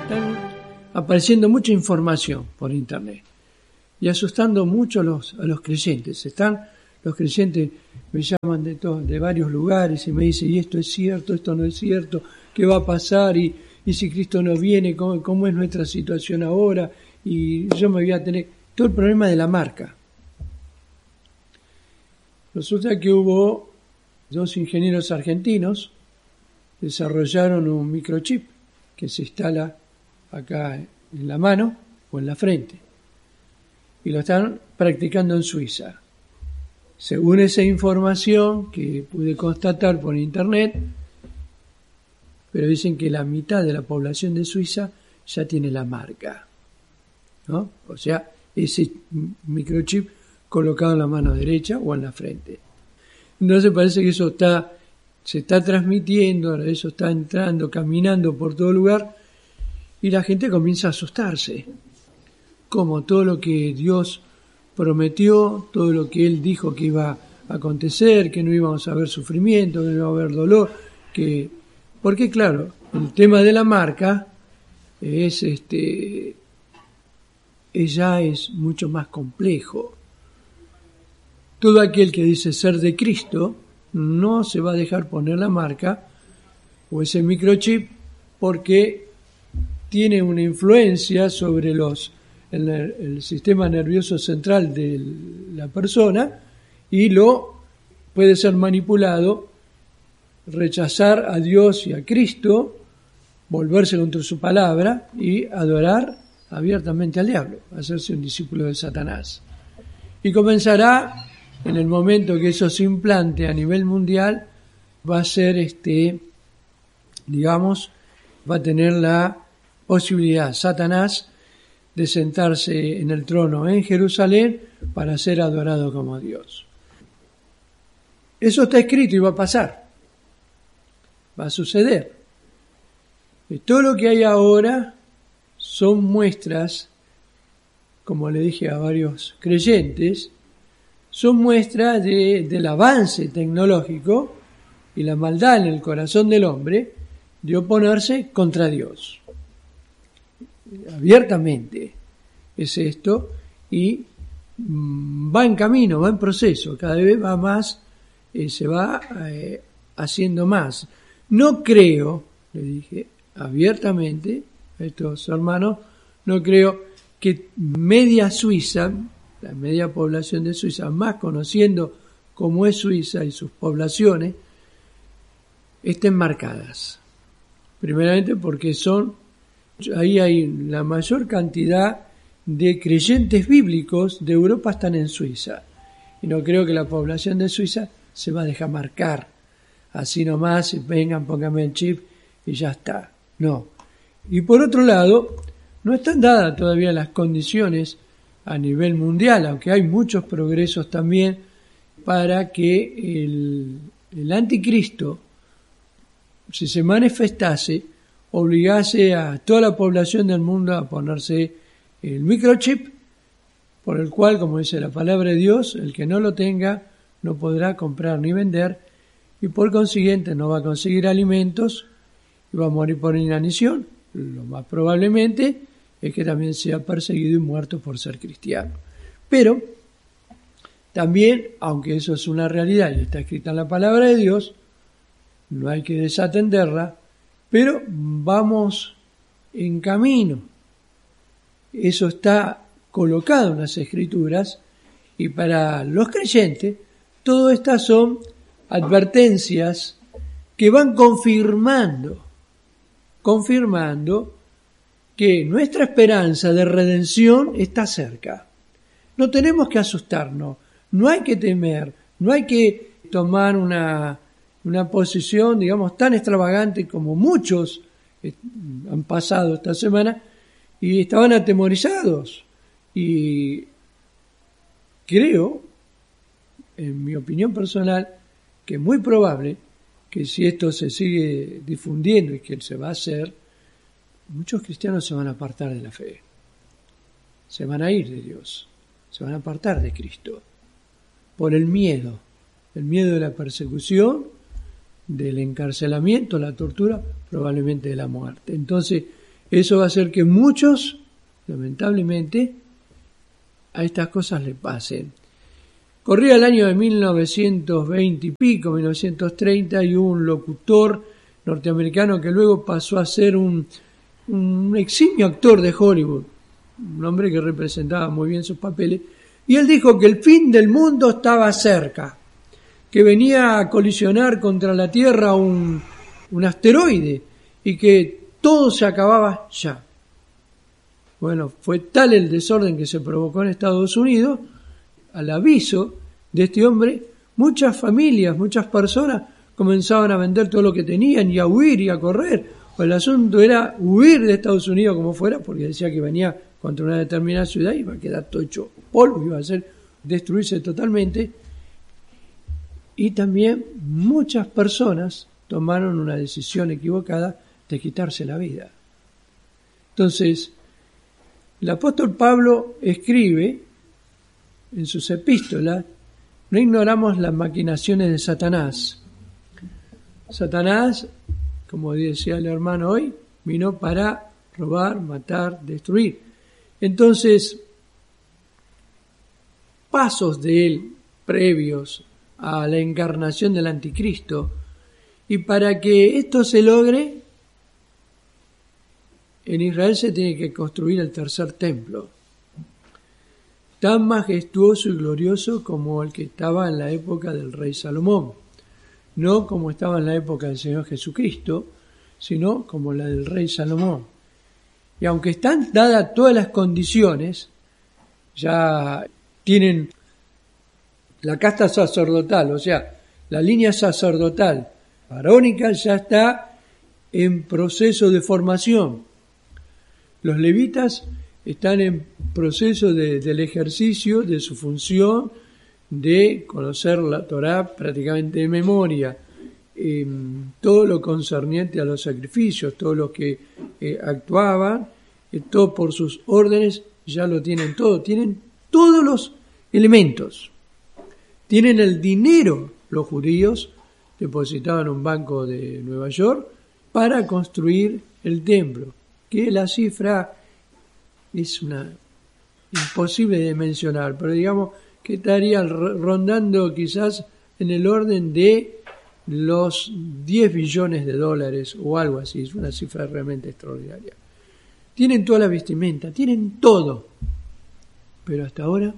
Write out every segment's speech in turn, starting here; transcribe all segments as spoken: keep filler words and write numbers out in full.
Están apareciendo mucha información por internet y asustando mucho a los, a los creyentes. Están los creyentes, me llaman de todos, de varios lugares y me dicen, y esto es cierto, esto no es cierto, ¿qué va a pasar? Y, y si Cristo no viene, ¿cómo, cómo es nuestra situación ahora? Y yo me voy a tener todo el problema de la marca. Resulta que hubo dos ingenieros argentinos, desarrollaron un microchip que se instala acá en la mano o en la frente y lo están practicando en Suiza. Según esa información que pude constatar por internet, pero dicen que la mitad de la población de Suiza ya tiene la marca, ¿no? O sea, ese microchip colocado en la mano derecha o en la frente. Entonces parece que eso está, se está transmitiendo, ahora eso está entrando, caminando por todo lugar y la gente comienza a asustarse. Como todo lo que Dios prometió, todo lo que Él dijo que iba a acontecer, que no íbamos a haber sufrimiento, que no iba a haber dolor, que porque claro, el tema de la marca es este ella es mucho más complejo. Todo aquel que dice ser de Cristo no se va a dejar poner la marca o ese microchip porque tiene una influencia sobre los el, el sistema nervioso central de la persona y lo puede ser manipulado, rechazar a Dios y a Cristo, volverse contra su palabra y adorar abiertamente al diablo, hacerse un discípulo de Satanás. Y comenzará, en el momento que eso se implante a nivel mundial, va a ser, este, digamos, va a tener la posibilidad, Satanás, de sentarse en el trono en Jerusalén para ser adorado como Dios. Eso está escrito y va a pasar. Va a suceder. Y todo lo que hay ahora son muestras, como le dije a varios creyentes, son muestras de, del avance tecnológico y la maldad en el corazón del hombre de oponerse contra Dios. Abiertamente es esto y mm, va en camino, va en proceso, cada vez va más, eh, se va eh, haciendo más. No creo, le dije abiertamente a estos hermanos, no creo que media Suiza, la media población de Suiza, más conociendo cómo es Suiza y sus poblaciones, estén marcadas. Primeramente porque son, ahí hay la mayor cantidad de creyentes bíblicos de Europa están en Suiza. Y no creo que la población de Suiza se va a dejar marcar. Así nomás, vengan, pónganme el chip y ya está. No. Y por otro lado, no están dadas todavía las condiciones a nivel mundial, aunque hay muchos progresos también para que el, el anticristo, si se manifestase, obligase a toda la población del mundo a ponerse el microchip, por el cual, como dice la palabra de Dios, el que no lo tenga no podrá comprar ni vender, y por consiguiente no va a conseguir alimentos y va a morir por inanición. Lo más probablemente es que también sea perseguido y muerto por ser cristiano. Pero también, aunque eso es una realidad y está escrita en la palabra de Dios, no hay que desatenderla, pero vamos en camino. Eso está colocado en las Escrituras y para los creyentes todas estas son advertencias que van confirmando, confirmando que nuestra esperanza de redención está cerca. No tenemos que asustarnos, no hay que temer, no hay que tomar una, una posición, digamos, tan extravagante como muchos han pasado esta semana y estaban atemorizados. Y creo, en mi opinión personal, que es muy probable que si esto se sigue difundiendo y que se va a hacer, muchos cristianos se van a apartar de la fe, se van a ir de Dios, se van a apartar de Cristo, por el miedo, el miedo de la persecución, del encarcelamiento, la tortura, probablemente de la muerte. Entonces, Eso va a hacer que muchos, lamentablemente, a estas cosas le pasen. Corría el año de mil novecientos veinte y pico, mil novecientos treinta, y hubo un locutor norteamericano que luego pasó a ser un, un eximio actor de Hollywood, un hombre que representaba muy bien sus papeles, y él dijo que el fin del mundo estaba cerca, que venía a colisionar contra la Tierra un, un asteroide y que todo se acababa ya. Bueno, fue tal el desorden que se provocó en Estados Unidos, al aviso de este hombre, muchas familias, muchas personas comenzaban a vender todo lo que tenían y a huir y a correr. Pues el asunto era huir de Estados Unidos como fuera, porque decía que venía contra una determinada ciudad y iba a quedar todo hecho polvo, iba a ser destruirse totalmente. Y también muchas personas tomaron una decisión equivocada de quitarse la vida. Entonces, el apóstol Pablo escribe en sus epístolas: no ignoramos las maquinaciones de Satanás. Satanás, como decía el hermano hoy, vino para robar, matar, destruir. Entonces, pasos de él previos a la encarnación del anticristo, y para que esto se logre, en Israel se tiene que construir el tercer templo, tan majestuoso y glorioso como el que estaba en la época del rey Salomón, no como estaba en la época del Señor Jesucristo, sino como la del rey Salomón. Y aunque están dadas todas las condiciones, ya tienen la casta sacerdotal, o sea, la línea sacerdotal arónica ya está en proceso de formación. Los levitas están en proceso de, del ejercicio de su función de conocer la Torá prácticamente de memoria, eh, todo lo concerniente a los sacrificios, todo lo que eh, actuaban, eh, todo por sus órdenes, ya lo tienen todo, tienen todos los elementos. Tienen el dinero, los judíos, depositados en un banco de Nueva York, para construir el templo, que la cifra es una imposible de mencionar, pero digamos que estaría rondando quizás en el orden de los diez billones de dólares o algo así. Es una cifra realmente extraordinaria. Tienen toda la vestimenta, tienen todo, pero hasta ahora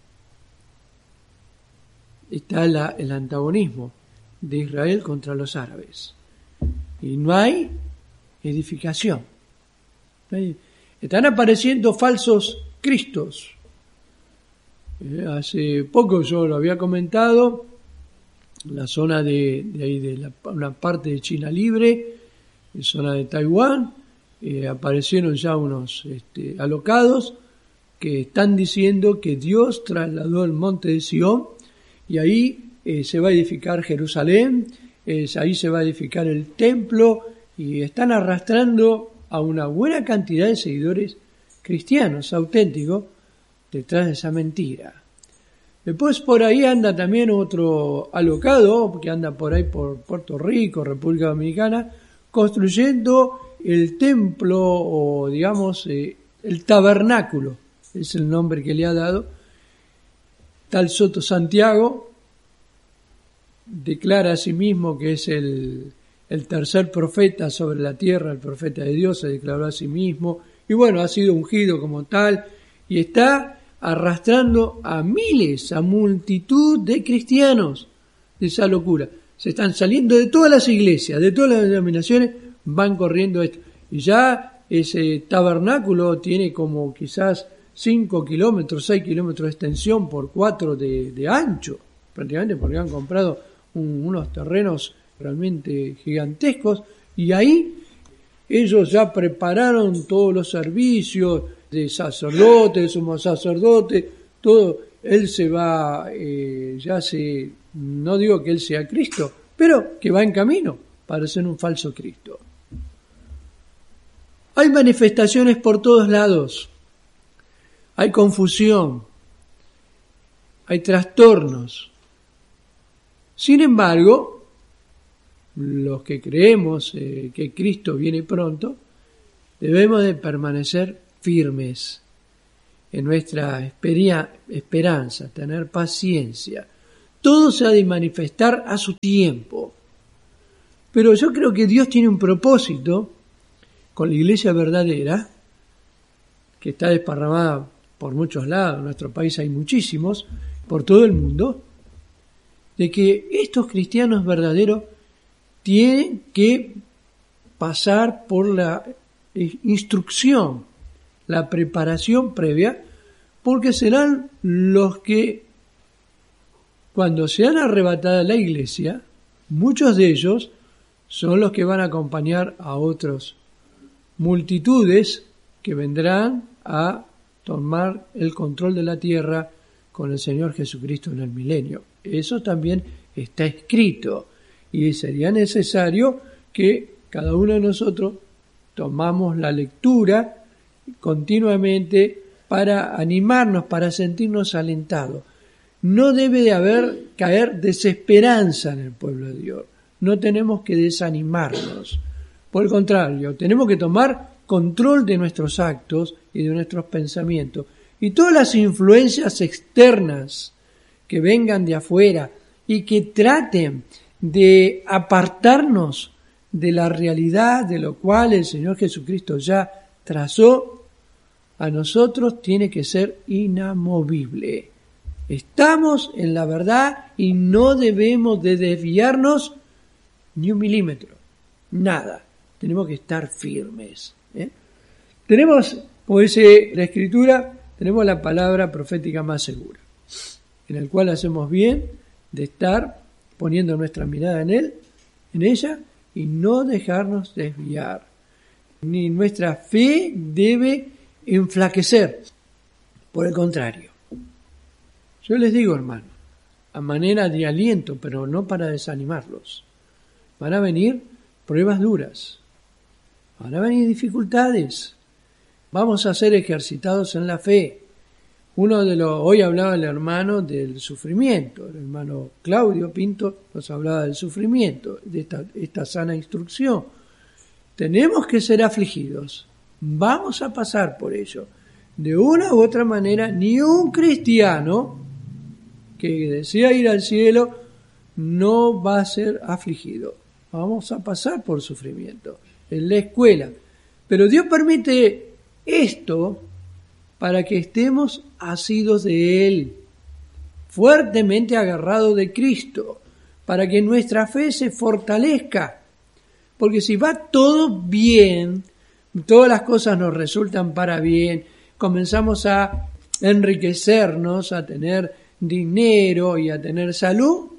está la, el antagonismo de Israel contra los árabes y no hay edificación. No hay, están apareciendo falsos cristos. Eh, hace poco yo lo había comentado, la zona de, de ahí de la, una parte de China libre, en zona de Taiwán, eh, aparecieron ya unos este, alocados que están diciendo que Dios trasladó el monte de Sión y ahí eh, se va a edificar Jerusalén, eh, ahí se va a edificar el templo, y están arrastrando a una buena cantidad de seguidores cristianos auténticos detrás de esa mentira. Después por ahí anda también otro alocado que anda por ahí por Puerto Rico, República Dominicana, construyendo el templo o digamos eh, el tabernáculo, es el nombre que le ha dado. Tal Soto Santiago declara a sí mismo que es el, el tercer profeta sobre la tierra, el profeta de Dios, se declaró a sí mismo, y bueno, ha sido ungido como tal, y está arrastrando a miles, a multitud de cristianos de esa locura. Se están saliendo de todas las iglesias, de todas las denominaciones, van corriendo esto. Y ya ese tabernáculo tiene como quizás cinco kilómetros, seis kilómetros de extensión por cuatro de, de ancho, prácticamente, porque han comprado un, unos terrenos realmente gigantescos, y ahí ellos ya prepararon todos los servicios de sacerdote, de sumo sacerdote, todo. Él se va, eh, ya se, no digo que él sea Cristo, pero que va en camino para ser un falso Cristo. Hay manifestaciones por todos lados, hay confusión, hay trastornos. Sin embargo, los que creemos eh, que Cristo viene pronto, Debemos de permanecer firmes en nuestra esperia, esperanza, tener paciencia. Todo se ha de manifestar a su tiempo. Pero yo creo que Dios tiene un propósito con la iglesia verdadera, que está desparramada por muchos lados, en nuestro país hay muchísimos, por todo el mundo, de que estos cristianos verdaderos tienen que pasar por la instrucción, la preparación previa, porque serán los que, cuando sean arrebatadas la iglesia, muchos de ellos son los que van a acompañar a otros multitudes que vendrán a tomar el control de la tierra con el Señor Jesucristo en el milenio. Eso también está escrito y sería necesario que cada uno de nosotros tomamos la lectura continuamente para animarnos, para sentirnos alentados. No debe de haber caer desesperanza en el pueblo de Dios. No tenemos que desanimarnos. Por el contrario, tenemos que tomar control de nuestros actos y de nuestros pensamientos. Y todas las influencias externas que vengan de afuera y que traten de apartarnos de la realidad de lo cual el Señor Jesucristo ya trazó, a nosotros tiene que ser inamovible. Estamos en la verdad y no debemos de desviarnos ni un milímetro, nada. Tenemos que estar firmes. ¿eh? Tenemos, como dice la Escritura, tenemos la palabra profética más segura, en el cual hacemos bien de estar poniendo nuestra mirada en él, en ella, y no dejarnos desviar. Ni nuestra fe debe enflaquecer. Por el contrario, yo les digo, hermano, a manera de aliento, pero no para desanimarlos, van a venir pruebas duras, van a venir dificultades, vamos a ser ejercitados en la fe. Uno de los, hoy hablaba el hermano del sufrimiento, el hermano Claudio Pinto nos hablaba del sufrimiento, de esta, esta sana instrucción. Tenemos que ser afligidos, vamos a pasar por ello. De una u otra manera, ni un cristiano que desea ir al cielo no va a ser afligido. Vamos a pasar por sufrimiento en la escuela. Pero Dios permite esto para que estemos asidos de Él, fuertemente agarrados de Cristo, para que nuestra fe se fortalezca. Porque si va todo bien, todas las cosas nos resultan para bien, comenzamos a enriquecernos, a tener dinero y a tener salud,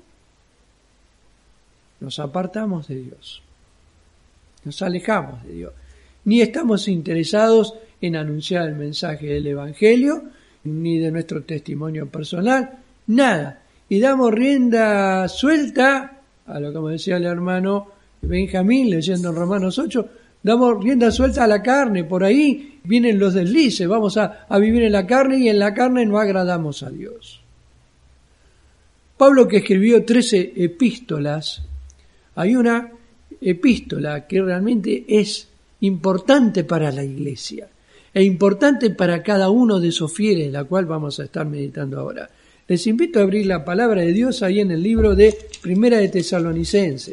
nos apartamos de Dios, nos alejamos de Dios. Ni estamos interesados en anunciar el mensaje del Evangelio, ni de nuestro testimonio personal, nada. Y damos rienda suelta a lo, como decía el hermano Benjamín, leyendo en Romanos ocho, damos rienda suelta a la carne, por ahí vienen los deslices, vamos a, a vivir en la carne y en la carne no agradamos a Dios. Pablo, que escribió trece epístolas, hay una epístola que realmente es importante para la iglesia e importante para cada uno de esos fieles, la cual vamos a estar meditando ahora. Les invito a abrir la palabra de Dios ahí en el libro de Primera de Tesalonicenses.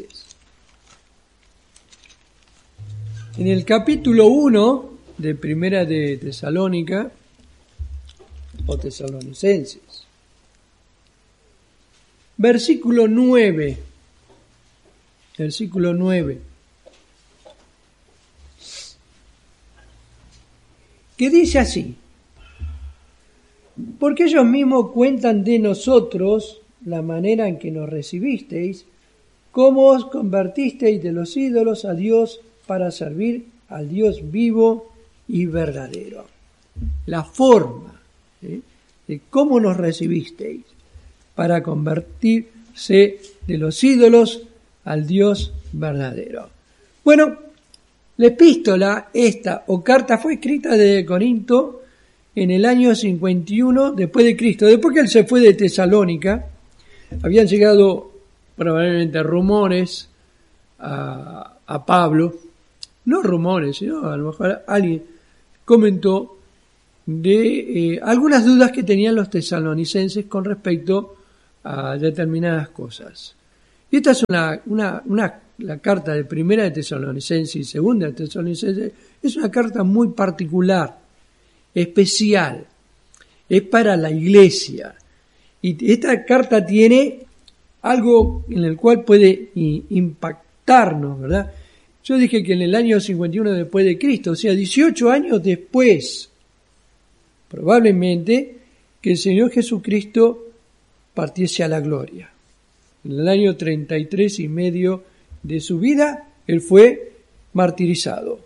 En el capítulo uno de Primera de Tesalónica, o Tesalonicenses, versículo nueve, versículo nueve, que dice así: porque ellos mismos cuentan de nosotros la manera en que nos recibisteis, cómo os convertisteis de los ídolos a Dios para servir al Dios vivo y verdadero. La forma ¿sí? de cómo nos recibisteis para convertirse de los ídolos al Dios verdadero. Bueno, la epístola esta o carta fue escrita desde Corinto en el año cincuenta y uno después de Cristo. Después que él se fue de Tesalónica, habían llegado probablemente rumores a, a Pablo no rumores, sino a lo mejor alguien comentó de eh, algunas dudas que tenían los tesalonicenses con respecto a determinadas cosas. Y esta es una, una, una la carta de Primera de Tesalonicenses y Segunda de Tesalonicenses, es una carta muy particular, especial, es para la iglesia. Y esta carta tiene algo en el cual puede impactarnos, ¿verdad? Yo dije que en el año cincuenta y uno después de Cristo, o sea, dieciocho años después, probablemente, que el Señor Jesucristo partiese a la gloria. En el año treinta y tres y medio de su vida, Él fue martirizado.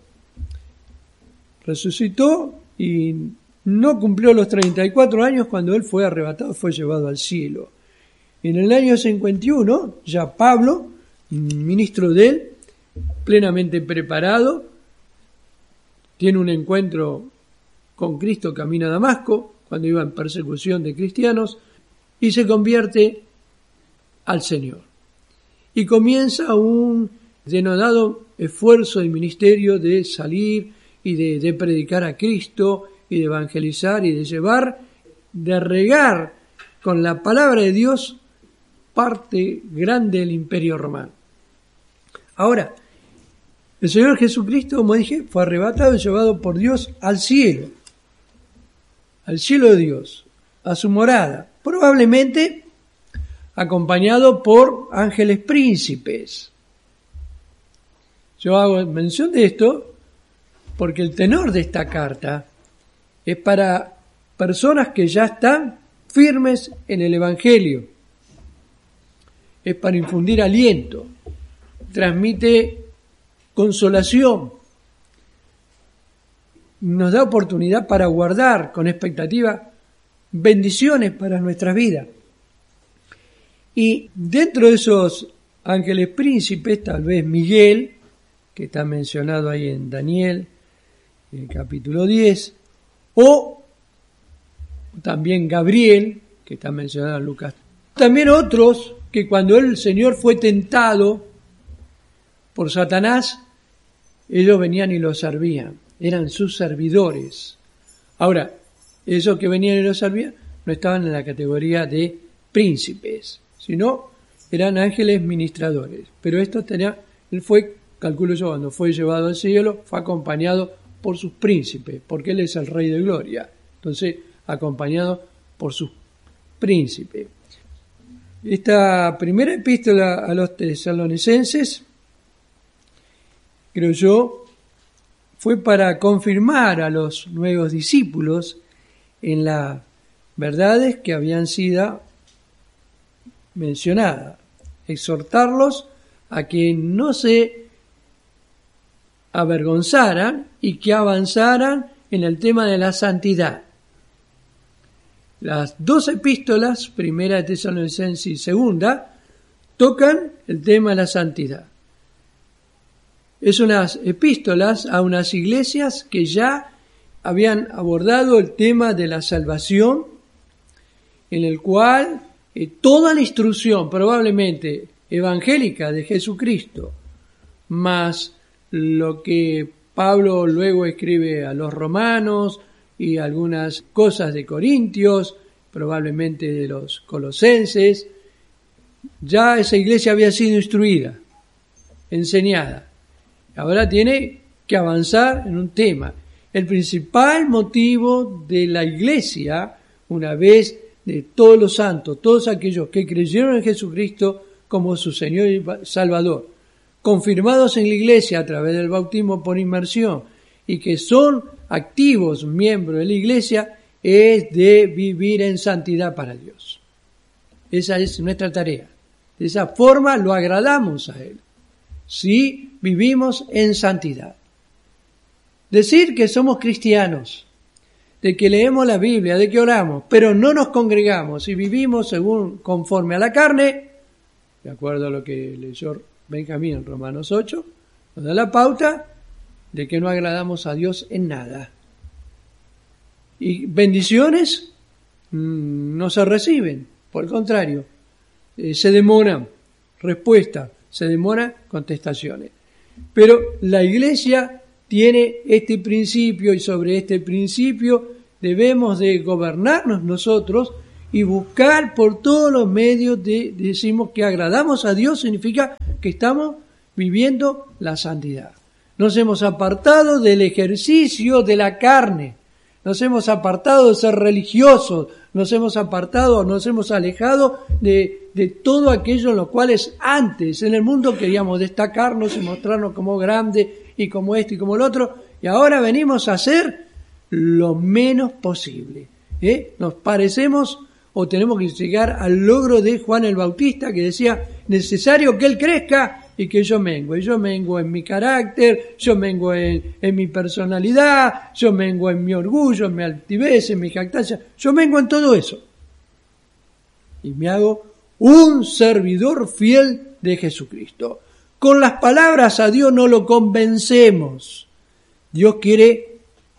Resucitó y no cumplió los treinta y cuatro años cuando Él fue arrebatado, fue llevado al cielo. En el año cincuenta y uno, ya Pablo, ministro de Él, plenamente preparado, tiene un encuentro con Cristo camino a Damasco, cuando iba en persecución de cristianos, y se convierte al Señor. Y comienza un denodado esfuerzo y ministerio de salir y de, de predicar a Cristo y de evangelizar y de llevar, de regar con la palabra de Dios parte grande del Imperio Romano. Ahora, el Señor Jesucristo, como dije, fue arrebatado y llevado por Dios al cielo, al cielo de Dios, a su morada, probablemente acompañado por ángeles príncipes. Yo hago mención de esto porque el tenor de esta carta es para personas que ya están firmes en el Evangelio. Es para infundir aliento, transmite consolación, nos da oportunidad para guardar con expectativa bendiciones para nuestra vida. Y dentro de esos ángeles príncipes, tal vez Miguel, que está mencionado ahí en Daniel, en el capítulo diez, o también Gabriel, que está mencionado en Lucas. También otros que cuando el Señor fue tentado por Satanás, ellos venían y lo servían, eran sus servidores. Ahora, esos que venían y lo servían no estaban en la categoría de príncipes, sino eran ángeles ministradores. Pero esto tenía, él fue, calculo yo, cuando fue llevado al cielo, fue acompañado por sus príncipes, porque él es el Rey de Gloria. Entonces, acompañado por sus príncipes. Esta primera epístola a los tesalonicenses, creo yo, fue para confirmar a los nuevos discípulos en las verdades que habían sido mencionadas, exhortarlos a que no se avergonzaran y que avanzaran en el tema de la santidad. Las dos epístolas, primera de Tesalonicenses y segunda, tocan el tema de la santidad. Es unas epístolas a unas iglesias que ya habían abordado el tema de la salvación, en el cual eh, toda la instrucción probablemente evangélica de Jesucristo, más lo que Pablo luego escribe a los romanos y algunas cosas de Corintios, probablemente de los colosenses, ya esa iglesia había sido instruida, enseñada. Ahora tiene que avanzar en un tema. El principal motivo de la iglesia, una vez de todos los santos, todos aquellos que creyeron en Jesucristo como su Señor y Salvador, confirmados en la iglesia a través del bautismo por inmersión y que son activos miembros de la iglesia, es de vivir en santidad para Dios. Esa es nuestra tarea. De esa forma lo agradamos a Él, si vivimos en santidad. Decir que somos cristianos, de que leemos la Biblia, de que oramos, pero no nos congregamos y vivimos según conforme a la carne, de acuerdo a lo que leyó Benjamín en Romanos ocho, nos da la pauta de que no agradamos a Dios en nada. Y bendiciones mmm, no se reciben, por el contrario, eh, se demoran respuestas, se demoran contestaciones. Pero la Iglesia tiene este principio y sobre este principio debemos de gobernarnos nosotros y buscar por todos los medios de, decimos que agradamos a Dios, significa que estamos viviendo la santidad. Nos hemos apartado del ejercicio de la carne, nos hemos apartado de ser religiosos, nos hemos apartado, nos hemos alejado de, de todo aquello en lo cual antes en el mundo queríamos destacarnos y mostrarnos como grandes y como esto y como el otro, y ahora venimos a hacer lo menos posible. ¿eh? Nos parecemos o tenemos que llegar al logro de Juan el Bautista, que decía, necesario que él crezca y que yo mengue. Yo mengo en mi carácter, yo mengo en, en mi personalidad, yo mengo en mi orgullo, en mi altivez, en mi jactancia, yo mengo en todo eso. Y me hago un servidor fiel de Jesucristo. Con las palabras a Dios no lo convencemos. Dios quiere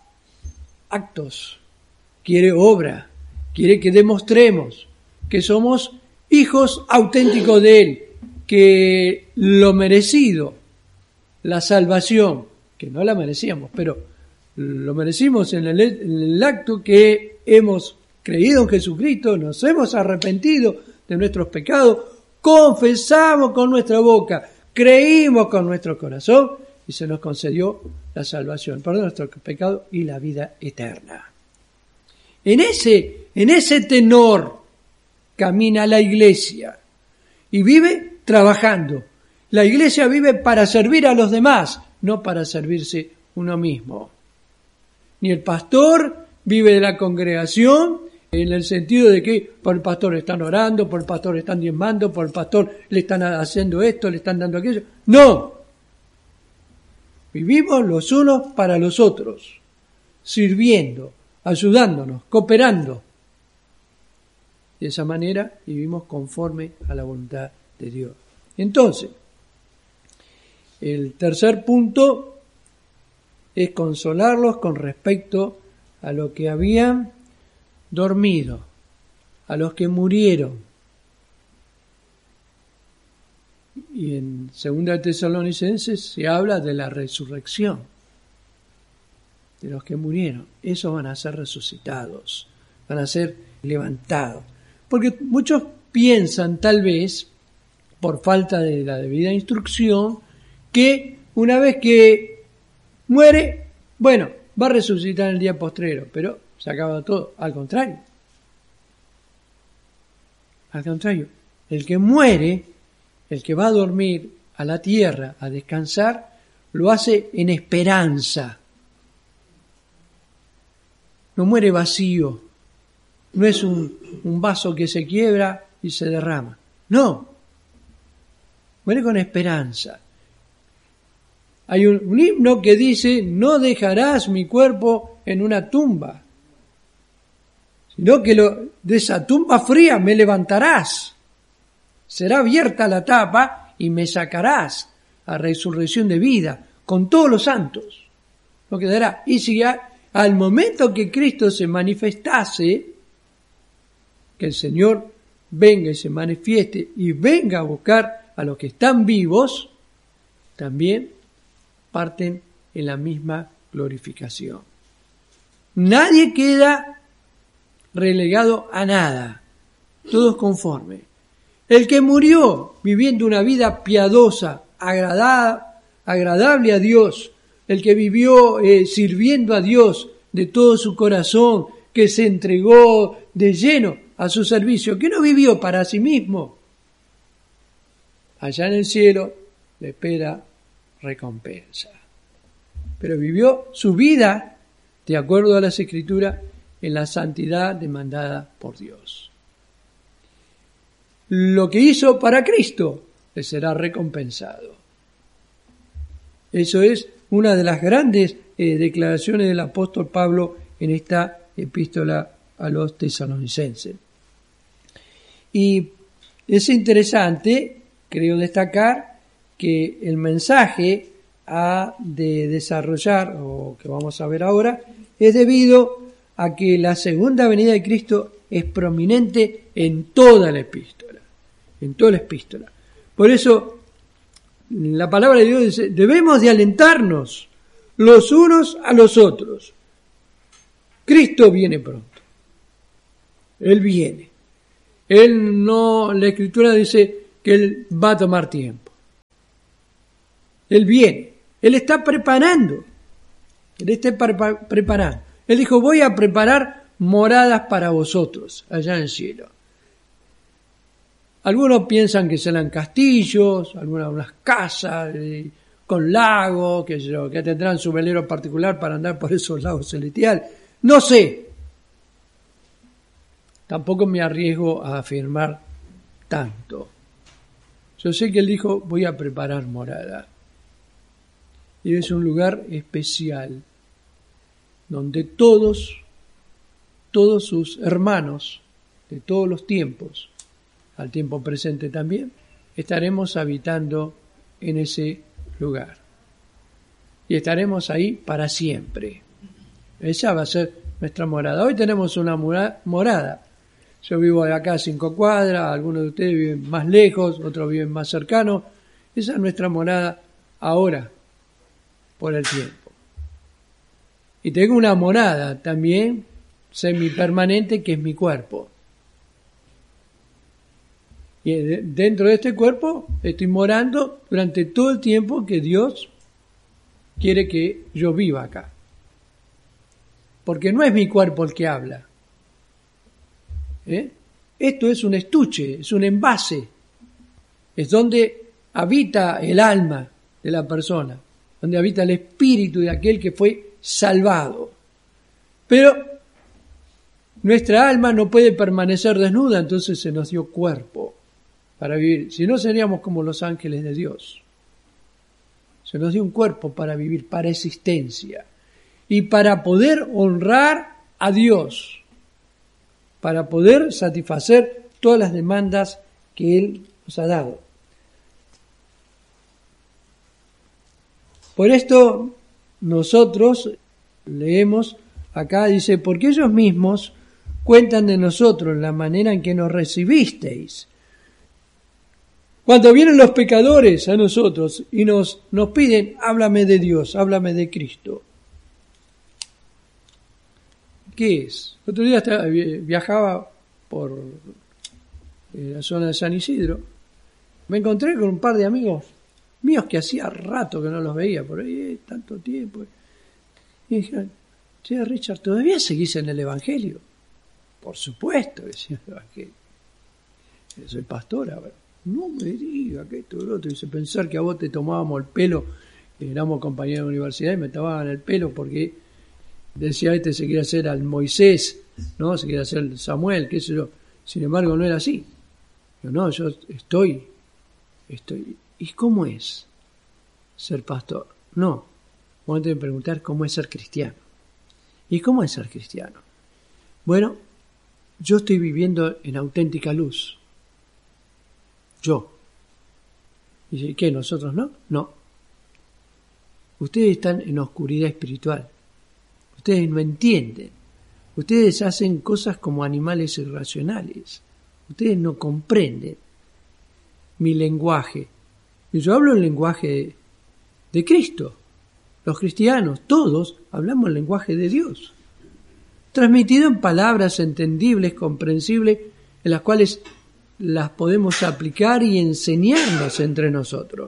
actos, quiere obra, quiere que demostremos que somos hijos auténticos de Él, que lo merecido, la salvación, que no la merecíamos, pero lo merecimos en el, en el acto que hemos creído en Jesucristo, nos hemos arrepentido de nuestros pecados, confesamos con nuestra boca, creímos con nuestro corazón y se nos concedió la salvación, perdón, nuestro pecado y la vida eterna. En ese, en ese tenor camina la Iglesia y vive trabajando. La Iglesia vive para servir a los demás, no para servirse uno mismo. Ni el pastor vive de la congregación en el sentido de que por el pastor están orando, por el pastor están diezmando, por el pastor le están haciendo esto, le están dando aquello. No. Vivimos los unos para los otros, sirviendo, ayudándonos, cooperando. De esa manera vivimos conforme a la voluntad de Dios. Entonces, el tercer punto es consolarlos con respecto a lo que habían dormido, a los que murieron. Y en Segunda Tesalonicenses se habla de la resurrección de los que murieron. Esos van a ser resucitados, van a ser levantados. Porque muchos piensan, tal vez, por falta de la debida instrucción, que una vez que muere, bueno, va a resucitar en el día postrero, pero se acaba todo. Al contrario. Al contrario. El que muere, el que va a dormir a la tierra, a descansar, lo hace en esperanza. No muere vacío. No es un, un vaso que se quiebra y se derrama. No. Muere con esperanza. Hay un, un himno que dice, no dejarás mi cuerpo en una tumba, sino que lo, de esa tumba fría me levantarás. Será abierta la tapa y me sacarás a resurrección de vida con todos los santos. No quedará. Y si ya, al momento que Cristo se manifestase, que el Señor venga y se manifieste y venga a buscar a los que están vivos, también parten en la misma glorificación. Nadie queda relegado a nada, todos conforme. El que murió viviendo una vida piadosa, agradable, agradable a Dios, el que vivió eh, sirviendo a Dios de todo su corazón, que se entregó de lleno a su servicio, que no vivió para sí mismo, allá en el cielo le espera recompensa. Pero vivió su vida de acuerdo a las Escrituras en la santidad demandada por Dios. Lo que hizo para Cristo le será recompensado. Eso es una de las grandes eh, declaraciones del apóstol Pablo en esta epístola a los tesalonicenses. Y es interesante, creo destacar, que el mensaje a de desarrollar, o que vamos a ver ahora, es debido a que la segunda venida de Cristo es prominente en toda la epístola, en toda la epístola. Por eso La palabra de Dios dice, debemos de alentarnos los unos a los otros. Cristo viene pronto. Él viene. Él no, la Escritura dice que Él va a tomar tiempo. Él viene. Él está preparando. Él está preparando. Él dijo, voy a preparar moradas para vosotros allá en el cielo. Algunos piensan que serán castillos, algunas unas casas eh, con lagos, que, que tendrán su velero particular para andar por esos lagos celestiales. No sé. Tampoco me arriesgo a afirmar tanto. Yo sé que Él dijo, voy a preparar morada. Y es un lugar especial, donde todos, todos sus hermanos de todos los tiempos, al tiempo presente también, estaremos habitando en ese lugar. Y estaremos ahí para siempre. Esa va a ser nuestra morada. Hoy tenemos una morada. Yo vivo de acá a cinco cuadras, algunos de ustedes viven más lejos, otros viven más cercanos. Esa es nuestra morada ahora, por el tiempo. Y tengo una morada también semipermanente que es mi cuerpo. Y dentro de este cuerpo estoy morando durante todo el tiempo que Dios quiere que yo viva acá. Porque no es mi cuerpo el que habla. ¿Eh? Esto es un estuche, es un envase. Es donde habita el alma de la persona, donde habita el espíritu de aquel que fue salvado. Pero nuestra alma no puede permanecer desnuda, entonces se nos dio cuerpo para vivir. Si no, seríamos como los ángeles de Dios. Se nos dio un cuerpo para vivir, para existencia. Y para poder honrar a Dios. Para poder satisfacer todas las demandas que Él nos ha dado. Por esto, nosotros leemos acá, dice, porque ellos mismos cuentan de nosotros la manera en que nos recibisteis. Cuando vienen los pecadores a nosotros y nos, nos piden, háblame de Dios, háblame de Cristo. ¿Qué es? El otro día estaba, viajaba por la zona de San Isidro. Me encontré con un par de amigos míos que hacía rato que no los veía, por ahí eh, tanto tiempo. Y dijeron, che, Richard, ¿todavía seguís en el Evangelio? Por supuesto que sigo en el Evangelio. Yo soy pastor ahora. No me diga que esto y lo otro. Dice, pensar que a vos te tomábamos el pelo, que éramos compañeros de universidad y me tomaban el pelo porque decía este se quiere hacer al Moisés, ¿no? Se quiere hacer Samuel, qué sé yo. Sin embargo, no era así. Yo no, yo estoy, estoy. ¿Y cómo es ser pastor? No. Vos tenés que preguntar cómo es ser cristiano. ¿Y cómo es ser cristiano? Bueno, yo estoy viviendo en auténtica luz. Yo. Y dice, ¿qué? ¿Nosotros no? No. Ustedes están en oscuridad espiritual. Ustedes no entienden. Ustedes hacen cosas como animales irracionales. Ustedes no comprenden mi lenguaje. Y yo hablo el lenguaje de, de Cristo. Los cristianos, todos, hablamos el lenguaje de Dios. Transmitido en palabras entendibles, comprensibles, en las cuales las podemos aplicar y enseñarnos entre nosotros.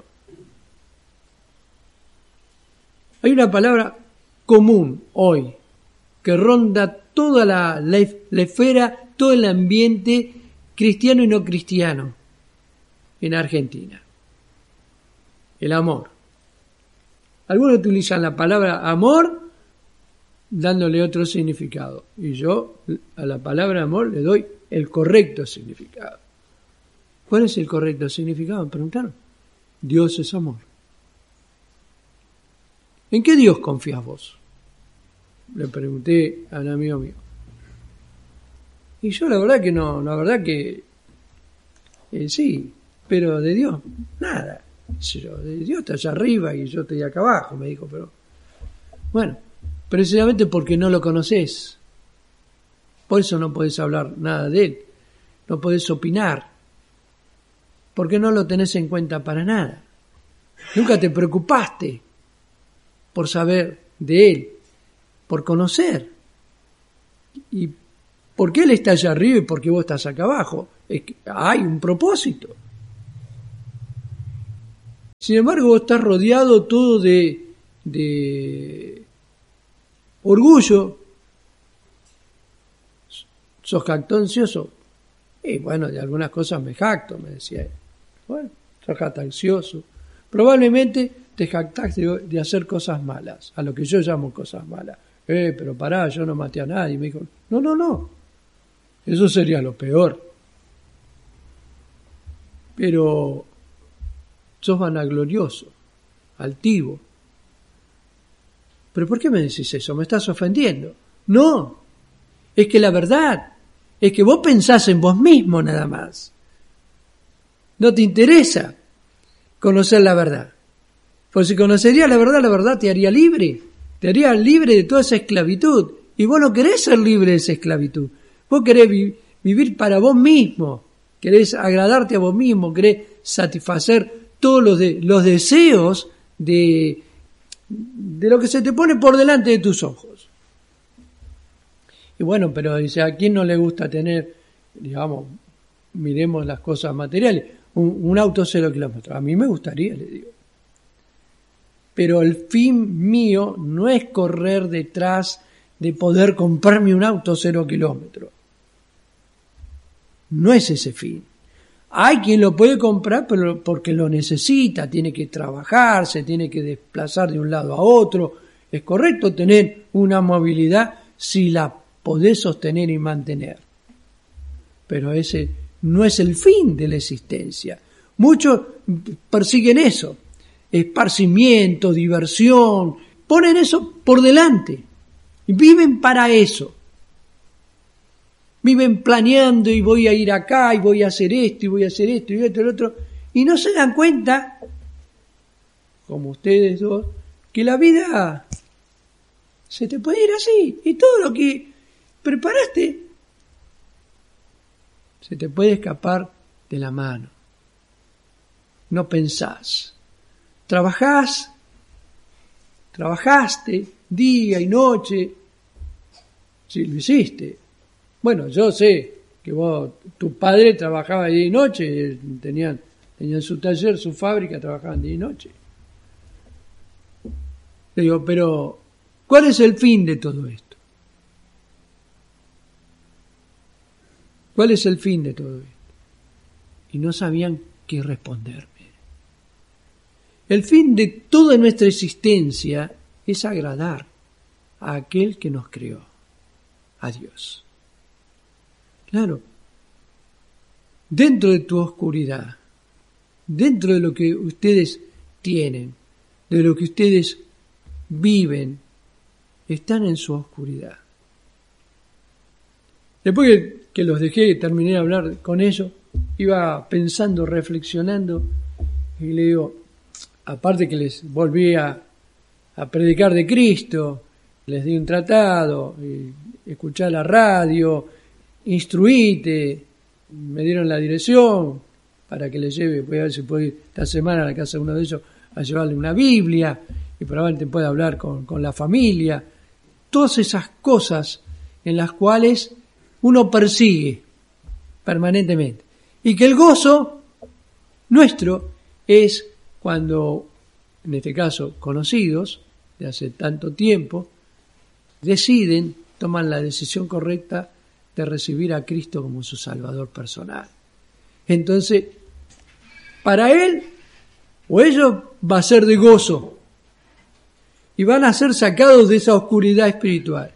Hay una palabra común hoy que ronda toda la, la, la esfera, todo el ambiente cristiano y no cristiano en Argentina. El amor. Algunos utilizan la palabra amor dándole otro significado. Y yo a la palabra amor le doy el correcto significado. ¿Cuál es el correcto significado? Me preguntaron. Dios es amor. ¿En qué Dios confías vos? Le pregunté a un amigo mío. Y yo la verdad que no, la verdad que eh, sí, pero de Dios, nada. Yo, de Dios está allá arriba y yo estoy acá abajo, me dijo, pero bueno, precisamente porque no lo conoces. Por eso no podés hablar nada de Él, no podés opinar, porque no lo tenés en cuenta para nada. Nunca te preocupaste por saber de Él, por conocer. ¿Y por qué Él está allá arriba y por qué vos estás acá abajo? Es que hay un propósito. Sin embargo, vos estás rodeado todo de, de orgullo. ¿Sos jactancioso? Y bueno, de algunas cosas me jacto, me decía él. Bueno, sos jactancioso. Probablemente te jactás de, de hacer cosas malas, a lo que yo llamo cosas malas. Eh, pero pará, yo no maté a nadie. Me dijo, no, no, no. Eso sería lo peor. Pero sos vanaglorioso, altivo. ¿Pero por qué me decís eso? ¿Me estás ofendiendo? No, es que la verdad es que vos pensás en vos mismo nada más. No te interesa conocer la verdad. Pues si conocerías la verdad, la verdad te haría libre. Te haría libre de toda esa esclavitud. Y vos no querés ser libre de esa esclavitud. Vos querés vi- vivir para vos mismo. Querés agradarte a vos mismo. Querés satisfacer todos los, de, los deseos de, de lo que se te pone por delante de tus ojos. Y bueno, pero dice, ¿a quién no le gusta tener, digamos, miremos las cosas materiales, un, un auto cero kilómetros? A mí me gustaría, le digo. Pero el fin mío no es correr detrás de poder comprarme un auto cero kilómetros. No es ese fin. Hay quien lo puede comprar pero porque lo necesita, tiene que trabajar, se tiene que desplazar de un lado a otro. Es correcto tener una movilidad si la podés sostener y mantener. Pero ese no es el fin de la existencia. Muchos persiguen eso, esparcimiento, diversión, ponen eso por delante y viven para eso. Viven planeando y voy a ir acá y voy a hacer esto y voy a hacer esto y esto y lo otro. Y no se dan cuenta, como ustedes dos, que la vida se te puede ir así. Y todo lo que preparaste se te puede escapar de la mano. No pensás. Trabajás, trabajaste día y noche. Sí, lo hiciste. Bueno, yo sé que vos, tu padre trabajaba día y noche, tenían, tenían su taller, su fábrica, trabajaban día y noche. Le digo, pero ¿cuál es el fin de todo esto? ¿Cuál es el fin de todo esto? Y no sabían qué responderme. El fin de toda nuestra existencia es agradar a aquel que nos creó, a Dios. Claro, dentro de tu oscuridad, dentro de lo que ustedes tienen, de lo que ustedes viven, están en su oscuridad. Después que, que los dejé y terminé de hablar con ellos, iba pensando, reflexionando, y le digo, aparte que les volví a, a predicar de Cristo, les di un tratado, y escuché la radio, instruíte, me dieron la dirección para que les lleve, voy a ver si puedo ir esta semana a la casa de uno de ellos a llevarle una Biblia y probablemente pueda hablar con, con la familia. Todas esas cosas en las cuales uno persigue permanentemente. Y que el gozo nuestro es cuando, en este caso, conocidos de hace tanto tiempo, deciden, toman la decisión correcta de recibir a Cristo como su Salvador personal. Entonces, para él o ellos va a ser de gozo y van a ser sacados de esa oscuridad espiritual.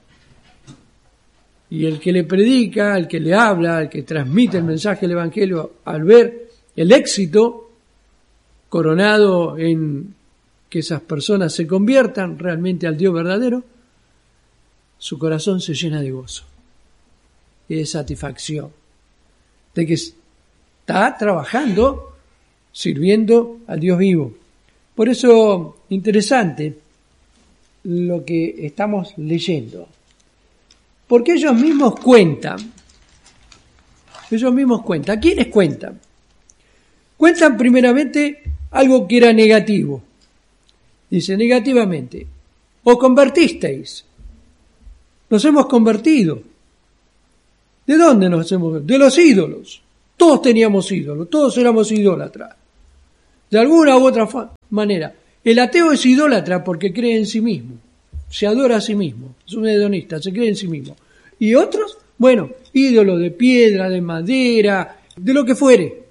Y el que le predica, el que le habla, el que transmite el mensaje del Evangelio, al ver el éxito coronado en que esas personas se conviertan realmente al Dios verdadero, su corazón se llena de gozo y de satisfacción, de que está trabajando, sirviendo al Dios vivo. Por eso, interesante lo que estamos leyendo. Porque ellos mismos cuentan, ellos mismos cuentan. ¿Quiénes cuentan? Cuentan primeramente algo que era negativo. Dice, negativamente, os convertisteis. Nos hemos convertido. ¿De dónde nos hemos convertido? De los ídolos. Todos teníamos ídolos, todos éramos idólatras. De alguna u otra manera. El ateo es idólatra porque cree en sí mismo. Se adora a sí mismo. Es un hedonista, se cree en sí mismo. Y otros, bueno, ídolos de piedra, de madera, de lo que fuere.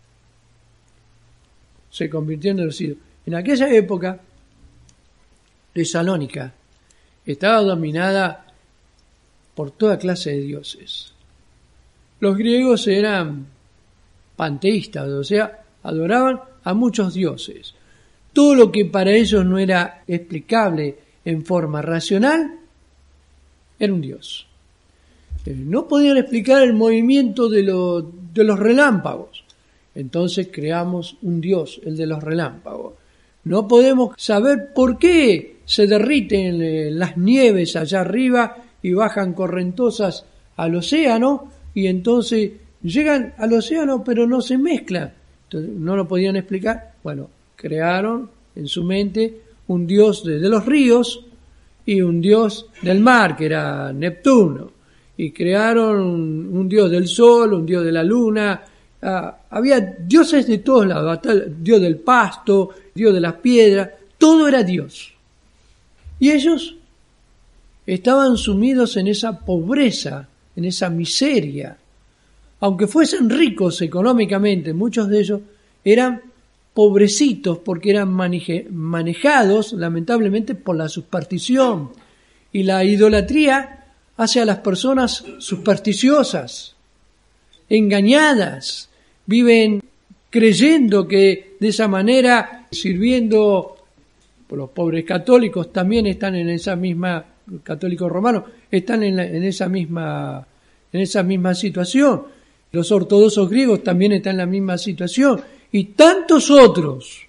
Se convirtieron en los ídolos. En aquella época, Tesalónica estaba dominada por toda clase de dioses. Los griegos eran panteístas, o sea, adoraban a muchos dioses. Todo lo que para ellos no era explicable en forma racional, era un dios. No podían explicar el movimiento de, lo, de los relámpagos. Entonces creamos un dios, el de los relámpagos. No podemos saber por qué se derriten las nieves allá arriba y bajan correntosas al océano y entonces llegan al océano pero no se mezclan. Entonces, no lo podían explicar. Bueno, crearon en su mente un dios de, de los ríos y un dios del mar, que era Neptuno. Y crearon un, un dios del sol, un dios de la luna. Ah, había dioses de todos lados, dios del pasto, dios de las piedras, todo era dios. Y ellos estaban sumidos en esa pobreza, en esa miseria. Aunque fuesen ricos económicamente, muchos de ellos eran pobrecitos porque eran maneje, manejados lamentablemente por la superstición. Y la idolatría hace a las personas supersticiosas, engañadas, viven creyendo que de esa manera, sirviendo, los pobres católicos también están en esa misma, católicos romanos, están en, la, en esa misma, en esa misma situación. Los ortodoxos griegos también están en la misma situación. Y tantos otros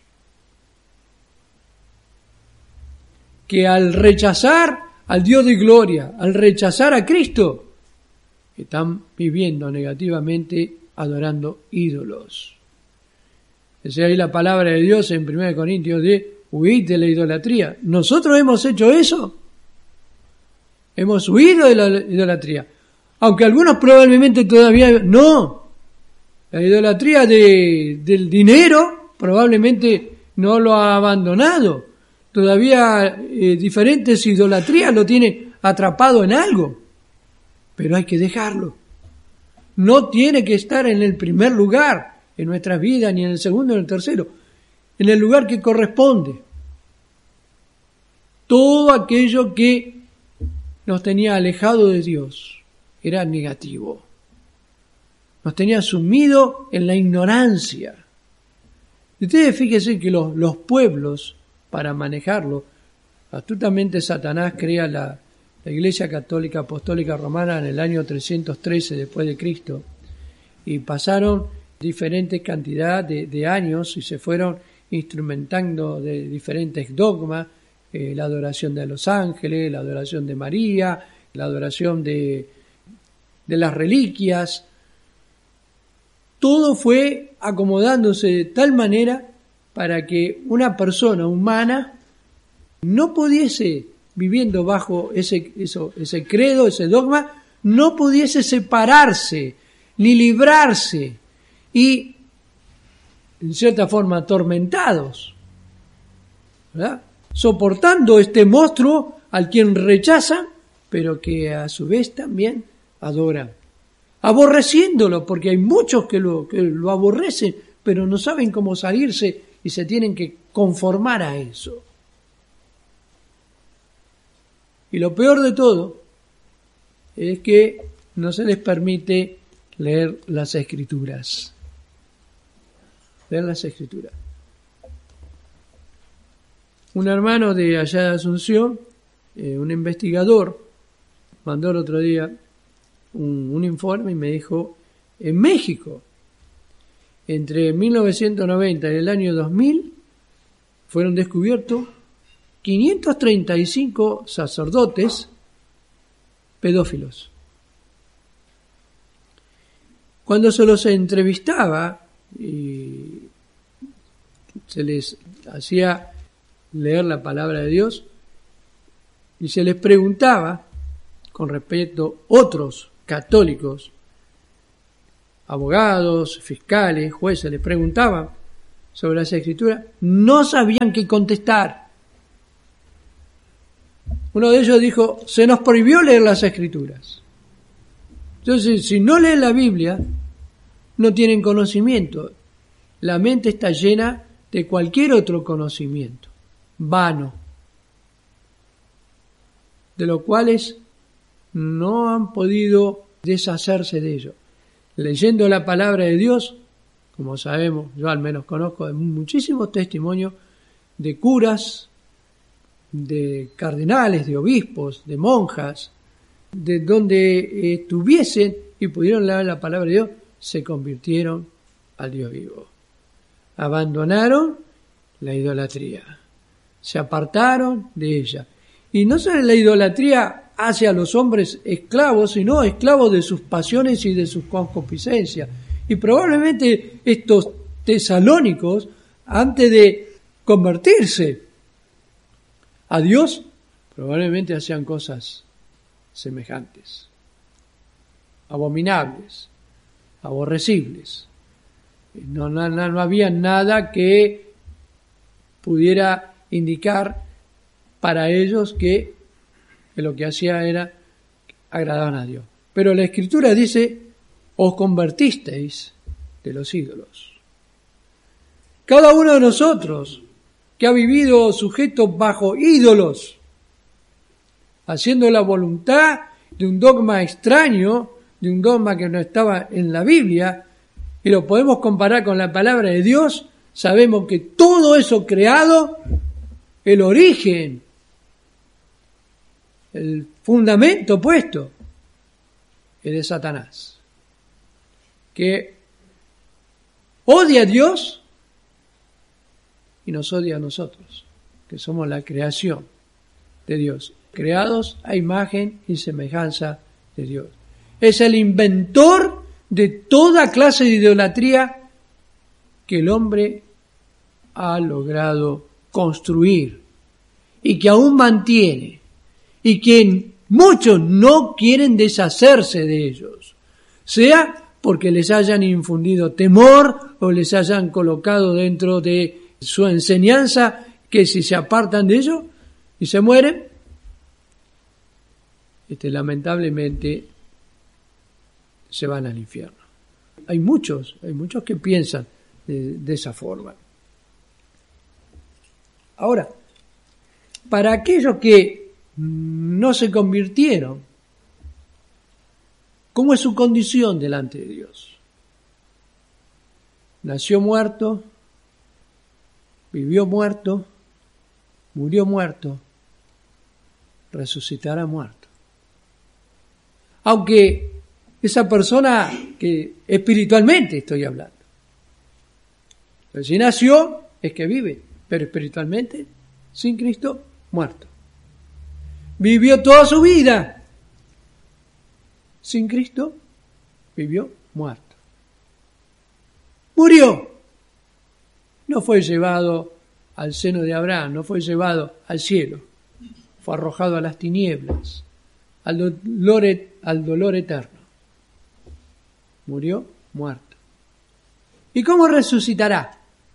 que al rechazar al Dios de gloria, al rechazar a Cristo, están viviendo negativamente adorando ídolos. Esa es ahí la palabra de Dios en primera Corintios de huid de la idolatría. ¿Nosotros hemos hecho eso? Hemos huido de la idolatría. Aunque algunos probablemente todavía no. La idolatría de, del dinero probablemente no lo ha abandonado. Todavía eh, diferentes idolatrías lo tienen atrapado en algo. Pero hay que dejarlo. No tiene que estar en el primer lugar en nuestras vidas, ni en el segundo ni en el tercero. En el lugar que corresponde. Todo aquello que nos tenía alejado de Dios era negativo. Nos tenía sumido en la ignorancia. Y ustedes fíjense que los, los pueblos, para manejarlo, astutamente Satanás crea la, la Iglesia Católica Apostólica Romana en el año trescientos trece después de Cristo, y pasaron diferentes cantidad de, de años y se fueron instrumentando de diferentes dogmas, eh, la adoración de los ángeles, la adoración de María, la adoración de, de las reliquias. Todo fue acomodándose de tal manera para que una persona humana no pudiese, viviendo bajo ese, eso, ese credo, ese dogma, no pudiese separarse ni librarse y, en cierta forma, atormentados, ¿verdad? Soportando este monstruo al quien rechazan, pero que a su vez también adoran. Aborreciéndolo, porque hay muchos que lo, que lo aborrecen, pero no saben cómo salirse y se tienen que conformar a eso. Y lo peor de todo es que no se les permite leer las Escrituras. Leer las Escrituras. Un hermano de allá de Asunción, eh, un investigador, mandó el otro día un, un informe y me dijo, en México, entre mil novecientos noventa y el año dos mil, fueron descubiertos quinientos treinta y cinco sacerdotes pedófilos. Cuando se los entrevistaba, y se les hacía leer la palabra de Dios y se les preguntaba, con respecto a otros católicos, abogados, fiscales, jueces, les preguntaban sobre las Escrituras, no sabían qué contestar. Uno de ellos dijo, se nos prohibió leer las Escrituras. Entonces, si no leen la Biblia, no tienen conocimiento. La mente está llena de cualquier otro conocimiento, vano, de los cuales no han podido deshacerse de ello. Leyendo la palabra de Dios, como sabemos, yo al menos conozco de muchísimos testimonios de curas, de cardenales, de obispos, de monjas, de donde estuviesen y pudieron leer la palabra de Dios, se convirtieron al Dios vivo. Abandonaron la idolatría, se apartaron de ella. Y no solo la idolatría hace a los hombres esclavos, sino esclavos de sus pasiones y de sus concupiscencias. Y probablemente estos tesalónicos, antes de convertirse a Dios, probablemente hacían cosas semejantes, abominables, aborrecibles. No, no, no había nada que pudiera indicar para ellos que, que lo que hacía era agradaban a Dios. Pero la Escritura dice, os convertisteis de los ídolos. Cada uno de nosotros que ha vivido sujeto bajo ídolos, haciendo la voluntad de un dogma extraño, de un dogma que no estaba en la Biblia, y lo podemos comparar con la palabra de Dios, sabemos que todo eso creado, el origen, el fundamento puesto, es de Satanás, que odia a Dios y nos odia a nosotros, que somos la creación de Dios, creados a imagen y semejanza de Dios. Es el inventor de toda clase de idolatría que el hombre ha logrado construir y que aún mantiene, y que muchos no quieren deshacerse de ellos, sea porque les hayan infundido temor o les hayan colocado dentro de su enseñanza que si se apartan de ello y se mueren, este, lamentablemente se van al infierno. Hay muchos, hay muchos que piensan de, de esa forma. Ahora, para aquellos que no se convirtieron, ¿cómo es su condición delante de Dios? Nació muerto, vivió muerto, murió muerto, resucitará muerto. Aunque esa persona que espiritualmente estoy hablando, pero si nació es que vive, pero espiritualmente sin Cristo muerto. Vivió toda su vida sin Cristo, vivió muerto. Murió. No fue llevado al seno de Abraham, no fue llevado al cielo, fue arrojado a las tinieblas, al dolor, al dolor eterno. Murió muerto. ¿Y cómo resucitará?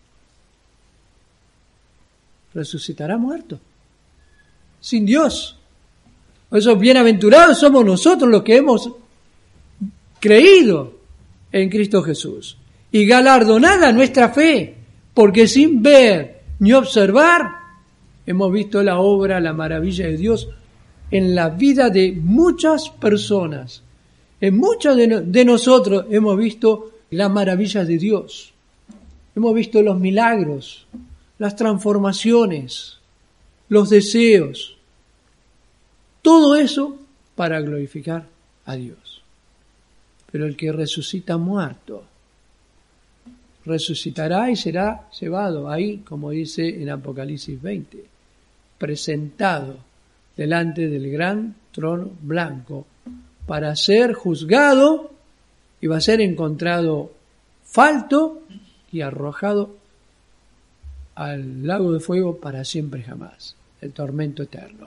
Resucitará muerto, sin Dios. Esos bienaventurados somos nosotros los que hemos creído en Cristo Jesús y galardonada nuestra fe, porque sin ver ni observar hemos visto la obra, la maravilla de Dios en la vida de muchas personas. En muchos de, no, de nosotros hemos visto las maravillas de Dios, hemos visto los milagros, las transformaciones, los deseos, todo eso para glorificar a Dios. Pero el que resucita muerto, resucitará y será llevado ahí, como dice en Apocalipsis veinte, presentado delante del gran trono blanco para ser juzgado, y va a ser encontrado falto y arrojado al lago de fuego para siempre jamás, el tormento eterno.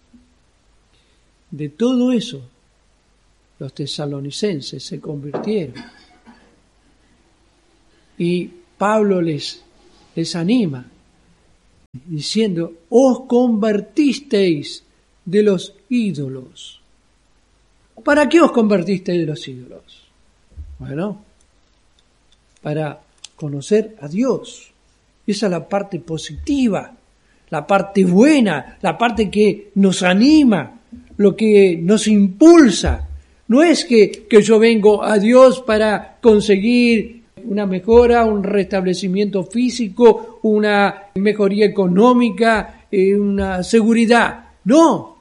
De todo eso, los tesalonicenses se convirtieron. Y Pablo les, les anima, diciendo, os convertisteis de los ídolos. ¿Para qué os convertisteis de los ídolos? Bueno, para conocer a Dios. Esa es la parte positiva, la parte buena, la parte que nos anima, lo que nos impulsa. No es que, que yo vengo a Dios para conseguir una mejora, un restablecimiento físico, una mejoría económica, eh, una seguridad. No.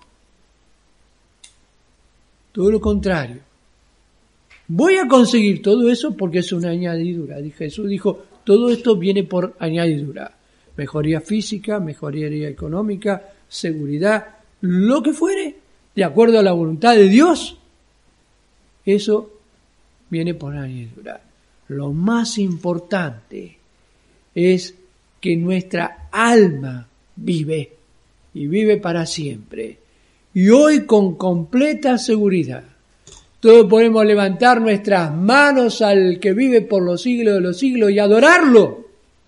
Todo lo contrario. Voy a conseguir todo eso porque es una añadidura. Jesús dijo, todo esto viene por añadidura. Mejoría física, mejoría económica, seguridad, lo que fuere, de acuerdo a la voluntad de Dios, eso viene por añadidura. Lo más importante es que nuestra alma vive y vive para siempre. Y hoy con completa seguridad, todos podemos levantar nuestras manos al que vive por los siglos de los siglos y adorarlo.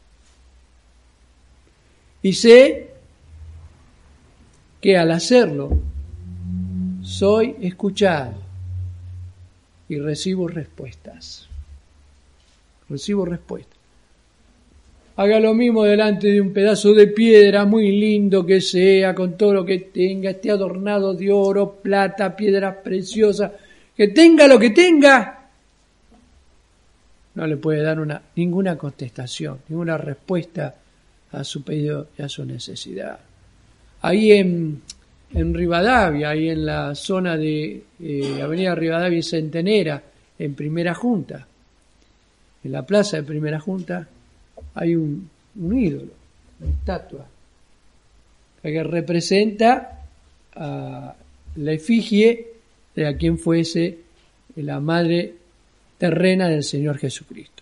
Y sé que al hacerlo soy escuchado y recibo respuestas. Recibo respuestas. Haga lo mismo delante de un pedazo de piedra, muy lindo que sea, con todo lo que tenga, esté adornado de oro, plata, piedras preciosas, que tenga lo que tenga, no le puede dar una, ninguna contestación, ninguna respuesta a su pedido y a su necesidad. Ahí en, en Rivadavia, ahí en la zona de eh, Avenida Rivadavia y Centenera, en Primera Junta, en la plaza de Primera Junta, hay un, un ídolo, una estatua, que representa a la efigie de a quien fuese la madre terrena del Señor Jesucristo.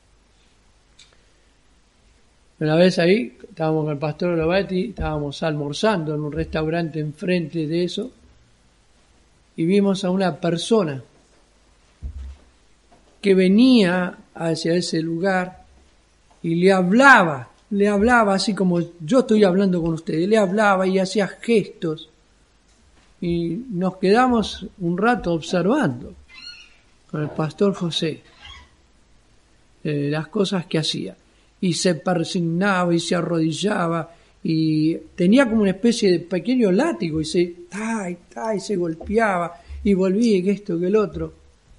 Una vez ahí, estábamos con el pastor Lovati, estábamos almorzando en un restaurante enfrente de eso, y vimos a una persona que venía hacia ese lugar y le hablaba, le hablaba así como yo estoy hablando con ustedes, le hablaba y hacía gestos. Y nos quedamos un rato observando con el pastor José eh, las cosas que hacía. Y se persignaba y se arrodillaba y tenía como una especie de pequeño látigo y se, ta, y, ta, y se golpeaba y volvía y que esto, que el otro.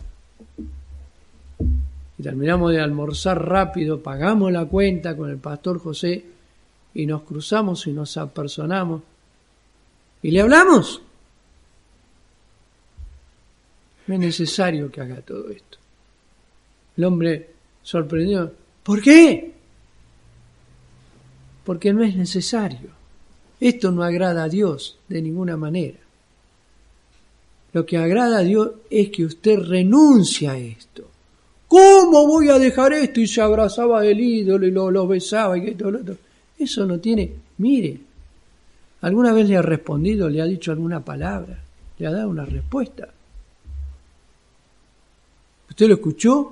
Y terminamos de almorzar rápido, pagamos la cuenta con el pastor José y nos cruzamos y nos apersonamos y le hablamos. No es necesario que haga todo esto. El hombre sorprendido, ¿por qué? Porque no es necesario. Esto no agrada a Dios de ninguna manera. Lo que agrada a Dios es que usted renuncia a esto. ¿Cómo voy a dejar esto? Y se abrazaba del ídolo y lo, lo besaba y que todo lo otro. Eso no tiene, mire, ¿alguna vez le ha respondido, le ha dicho alguna palabra? ¿Le ha dado una respuesta? ¿Usted lo escuchó?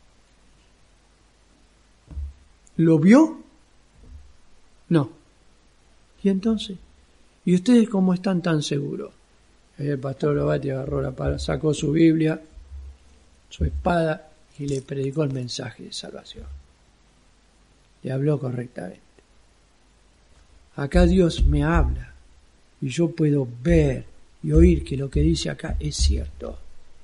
¿Lo vio? No. ¿Y entonces? ¿Y ustedes cómo están tan seguros? El pastor Lovati agarró la pala, sacó su Biblia, su espada y le predicó el mensaje de salvación. Le habló correctamente. Acá Dios me habla y yo puedo ver y oír que lo que dice acá es cierto.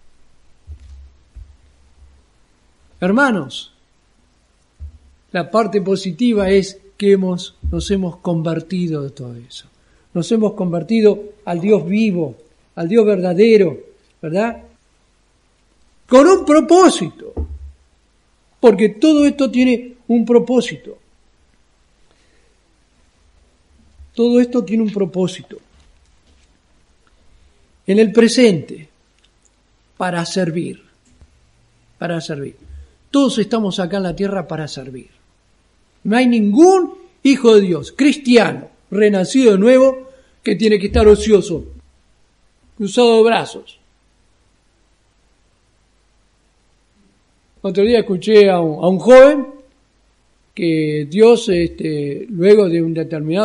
Hermanos, la parte positiva es que hemos, nos hemos convertido de todo eso. Nos hemos convertido al Dios vivo, al Dios verdadero, ¿verdad? Con un propósito, porque todo esto tiene un propósito. Todo esto tiene un propósito. En el presente, para servir, para servir. Todos estamos acá en la tierra para servir. No hay ningún hijo de Dios, cristiano, renacido de nuevo, que tiene que estar ocioso, cruzado de brazos. Otro día escuché a un, a un joven que Dios, este, luego de un determinado